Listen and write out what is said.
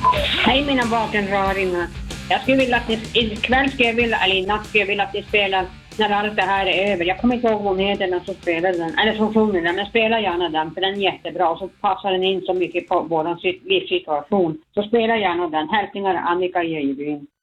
Hej mina vakenraringar. Jag skulle vilja att ni, ikväll skulle jag vilja, eller i natt skulle jag vilja att ni spelar När allt det här är över. Jag kommer inte ihåg vad hon heter när som spelar den, eller som sjunger den, men spela gärna den för den är jättebra och så passar den in så mycket på vår livssituation. Så spela gärna den. Hälsningar Annika Gejebyn.